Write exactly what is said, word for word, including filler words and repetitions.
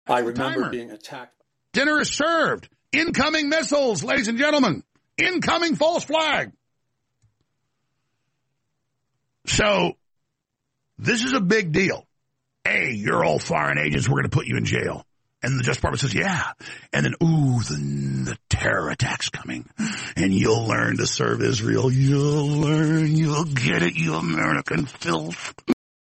I remember timer. being attacked. Dinner is served. Incoming missiles, ladies and gentlemen. Incoming false flag. So, this is a big deal. Hey, you're all foreign agents. We're going to put you in jail. And the Justice Department says, yeah. And then, ooh, the, the terror attack's coming. And you'll learn to serve Israel. You'll learn. You'll get it, you American filth.